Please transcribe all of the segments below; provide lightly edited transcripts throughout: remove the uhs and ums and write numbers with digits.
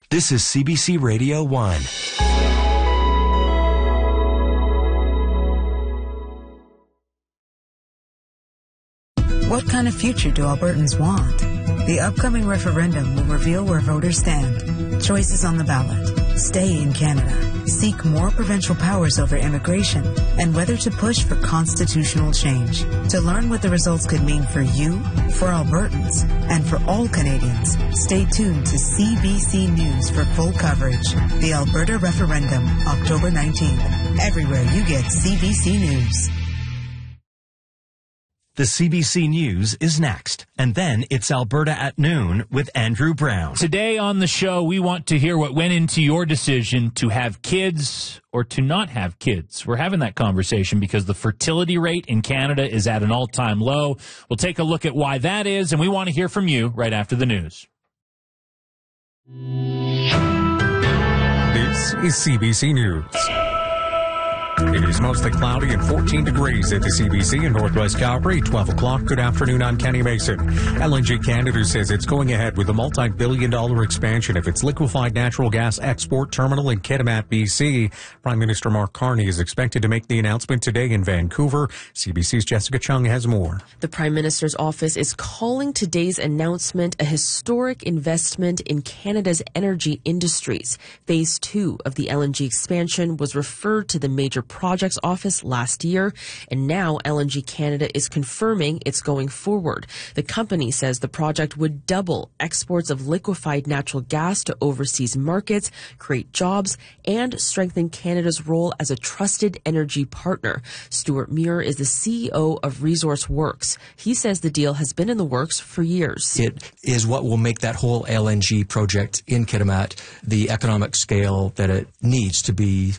This is CBC Radio 1. What kind of future do Albertans want? The upcoming referendum will reveal where voters stand. Choices on the ballot: stay in Canada, seek more provincial powers over immigration, and whether to push for constitutional change. To learn what the results could mean for you, for Albertans, and for all Canadians, stay tuned to CBC News for full coverage. The Alberta Referendum, October 19th. Everywhere you get CBC News. The CBC News is next, and then it's Alberta at Noon with Andrew Brown. Today on the show, we want to hear what went into your decision to have kids or to not have kids. We're having that conversation because the fertility rate in Canada is at an all-time low. We'll take a look at why that is, and we want to hear from you right after the news. This is CBC News. It is mostly cloudy and 14 degrees at the CBC in Northwest Calgary. 12 o'clock. Good afternoon. I'm Kenny Mason. LNG Canada says it's going ahead with a multi-billion-dollar expansion of its liquefied natural gas export terminal in Kitimat, BC. Prime Minister Mark Carney is expected to make the announcement today in Vancouver. CBC's Jessica Chung has more. The Prime Minister's office is calling today's announcement a historic investment in Canada's energy industries. Phase 2 of the LNG expansion was referred to the Major Projects Office last year, and now LNG Canada is confirming it's going forward. The company says the project would double exports of liquefied natural gas to overseas markets, create jobs, and strengthen Canada's role as a trusted energy partner. Stuart Muir is the CEO of Resource Works. He says the deal has been in the works for years. It is what will make that whole LNG project in Kitimat the economic scale that it needs to be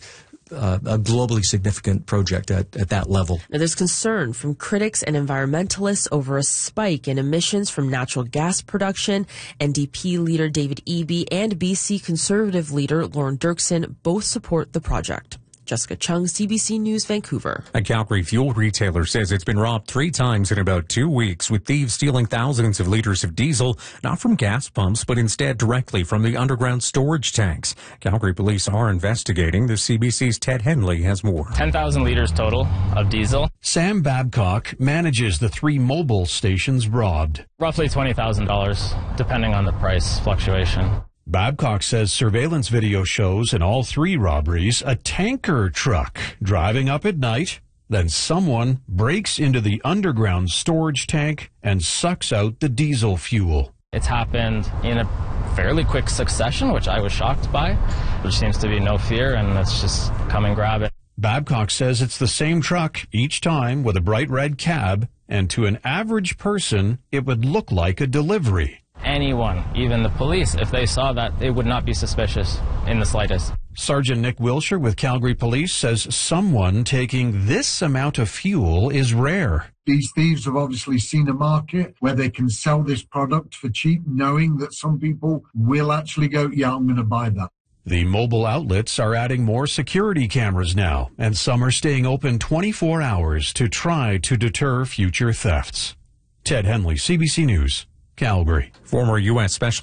a globally significant project at that level. Now, there's concern from critics and environmentalists over a spike in emissions from natural gas production. NDP leader David Eby and BC Conservative leader Lauren Dirksen both support the project. Jessica Chung, CBC News, Vancouver. A Calgary fuel retailer says it's been robbed 3 times in about 2 weeks, with thieves stealing thousands of liters of diesel, not from gas pumps, but instead directly from the underground storage tanks. Calgary police are investigating. The CBC's Ted Henley has more. 10,000 liters total of diesel. Sam Babcock manages the 3 mobile stations robbed. Roughly $20,000, depending on the price fluctuation. Babcock says surveillance video shows in all 3 robberies a tanker truck driving up at night. Then someone breaks into the underground storage tank and sucks out the diesel fuel. It's happened in a fairly quick succession, which I was shocked by, which seems to be no fear, and let's just come and grab it. Babcock says it's the same truck each time with a bright red cab, and to an average person, it would look like a delivery. Anyone, even the police, if they saw that, they would not be suspicious in the slightest. Sergeant Nick Wilshire with Calgary Police says someone taking this amount of fuel is rare. These thieves have obviously seen a market where they can sell this product for cheap, knowing that some people will actually go, yeah, I'm going to buy that. The mobile outlets are adding more security cameras now, and some are staying open 24 hours to try to deter future thefts. Ted Henley, CBC News, Calgary. Former U.S. Special